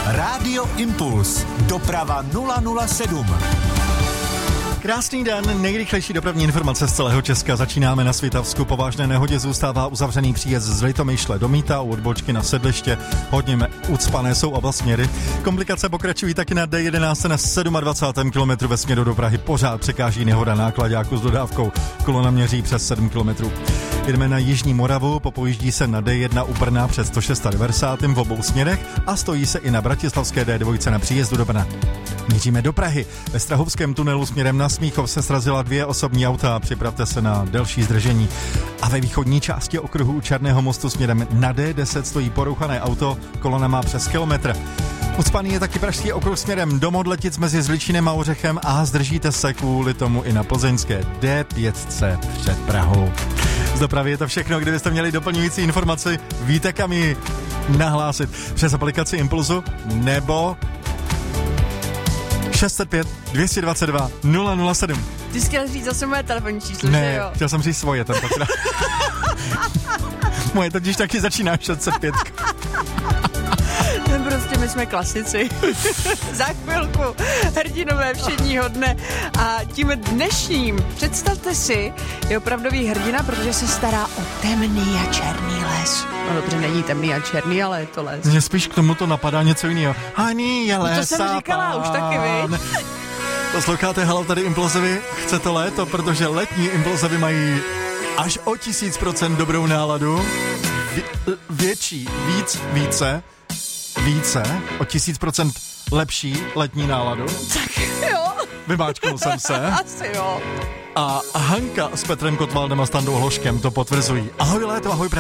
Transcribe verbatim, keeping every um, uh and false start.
Rádio Impuls. Doprava nula nula sedm. Krásný den, nejrychlejší dopravní informace z celého Česka. Začínáme na Svitavsku. Po vážné nehodě zůstává uzavřený příjezd z Litomyšle do Mýta u odbočky na Sedliště. Hodně ucpané jsou oba směry. Komplikace pokračují taky na D jedenáct na dvacátém sedmém kilometru ve směru do Prahy. Pořád překáží nehoda náklaďáku s dodávkou. Kolona měří přes sedm kilometrů. Jdeme na Jižní Moravu, popojíždí se na D jedna u Brna přes sto devadesát šest v obou směrech a stojí se i na bratislavské D dva na příjezdu do Brna. Míříme do Prahy. Ve Strahovském tunelu směrem na Smíchov se srazila dvě osobní auta, připravte se na delší zdržení. A ve východní části okruhu u Černého mostu směrem na D deset stojí porouchané auto, kolona má přes kilometr. Ucpaný je taky pražský okruh směrem do Modletic mezi Zličinem a Ořechem a zdržíte se kvůli tomu i na plzeňské D pět před Prahou. Z dopravy je to všechno, kdybyste měli doplňující informaci, víte kam ji nahlásit přes aplikaci Impulzu nebo šest set pět dvě stě dvacet dva nula nula sedm. Ty jsi chtěl říct zase moje telefonní číslo, ne, že jo? chtěl jsem říct svoje tentokrát. Moje totiž taky začíná šest set pět. Prostě my jsme klasici. Za chvilku hrdinové všedního dne a tím dnešním, představte si, je opravdový hrdina, protože se stará o temný a černý les. No dobře, není temný a černý, ale je to les. Mně spíš k tomuto napadá něco jiného. Haní je les. No to jsem říkala už taky, vy. Posloucháte Halo, tady Impulzivy. Chcete léto, protože letní Impulzivy mají až o tisíc procent dobrou náladu. Vě- větší, víc, více. Více, o tisíc procent lepší letní náladu. Tak jo. Vymáčknul jsem se. Asi jo. A Hanka s Petrem Kotwaldem a Standou Hloškem to potvrzují. Ahoj léto, ahoj